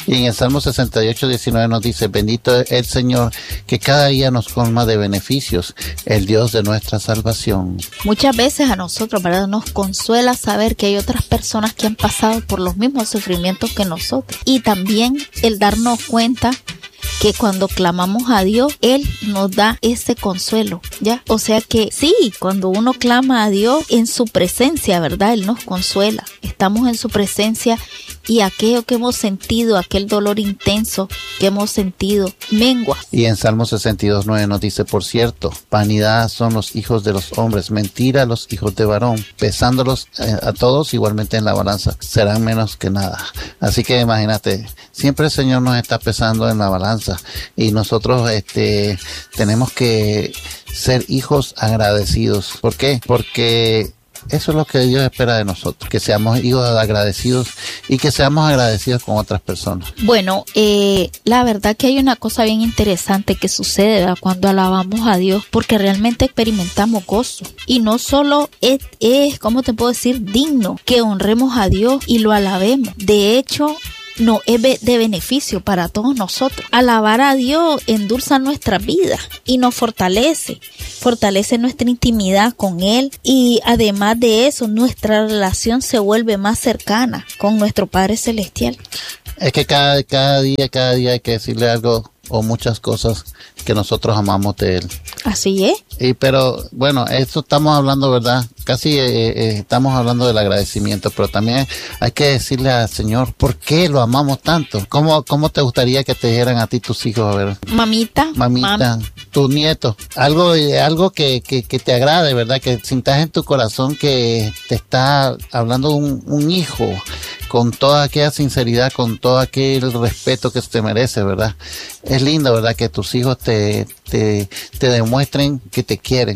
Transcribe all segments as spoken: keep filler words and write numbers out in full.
Y en el Salmo sesenta y ocho, diecinueve nos dice, bendito el Señor, que cada día nos colma de beneficios, el Dios de nuestra salvación. Muchas veces a nosotros, ¿verdad?, nos consuela saber que hay otras personas que han pasado por los mismos sufrimientos que nosotros. Y también el darnos cuenta que cuando clamamos a Dios, Él nos da ese consuelo, ¿ya? O sea que sí, cuando uno clama a Dios en su presencia, ¿verdad?, Él nos consuela. Estamos en su presencia y aquello que hemos sentido, aquel dolor intenso que hemos sentido, mengua. Y en Salmo sesenta y dos, nueve nos dice, por cierto, vanidad son los hijos de los hombres, mentira los hijos de varón, pesándolos eh, a todos igualmente en la balanza, serán menos que nada. Así que imagínate, siempre el Señor nos está pesando en la balanza y nosotros este tenemos que ser hijos agradecidos. ¿Por qué? Porque eso es lo que Dios espera de nosotros, que seamos hijos agradecidos y que seamos agradecidos con otras personas. Bueno, eh, la verdad que hay una cosa bien interesante que sucede, ¿verdad?, cuando alabamos a Dios, porque realmente experimentamos gozo. Y no solo es, es, ¿cómo te puedo decir?, digno que honremos a Dios y lo alabemos. De hecho, no es de beneficio para todos nosotros. Alabar a Dios endulza nuestra vida y nos fortalece, fortalece nuestra intimidad con Él, y además de eso, nuestra relación se vuelve más cercana con nuestro Padre Celestial. Es que cada, cada día, cada día hay que decirle algo o muchas cosas que nosotros amamos de Él. Así es. Y pero bueno, esto estamos hablando, ¿verdad? Casi eh, eh, estamos hablando del agradecimiento, pero también hay que decirle al Señor por qué lo amamos tanto. ¿Cómo, cómo te gustaría que te dijeran a ti tus hijos? A ver. Mamita. Mamita, Mam. tus nietos. Algo, algo que, que, que te agrade, ¿verdad? Que sintas en tu corazón que te está hablando un, un hijo con toda aquella sinceridad, con todo aquel respeto que te merece, ¿verdad? Es lindo, ¿verdad?, que tus hijos te, te, te demuestren que te quieren.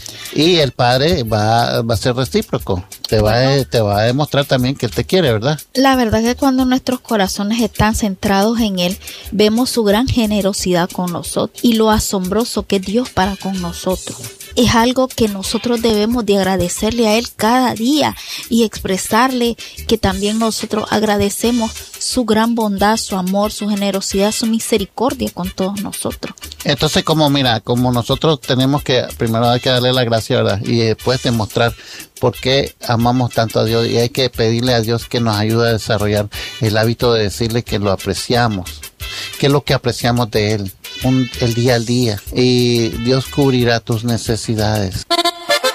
Y el padre va, va a ser recíproco, te va, a, te va a demostrar también que él te quiere, ¿verdad? La verdad que cuando nuestros corazones están centrados en Él, vemos su gran generosidad con nosotros y lo asombroso que es Dios para con nosotros. Es algo que nosotros debemos de agradecerle a Él cada día y expresarle que también nosotros agradecemos su gran bondad, su amor, su generosidad, su misericordia con todos nosotros. Entonces, como mira, como nosotros tenemos que, primero hay que darle la gracia, ¿verdad?, y después demostrar por qué amamos tanto a Dios, y hay que pedirle a Dios que nos ayude a desarrollar el hábito de decirle que lo apreciamos, que es lo que apreciamos de Él, un, el día al día, y Dios cubrirá tus necesidades.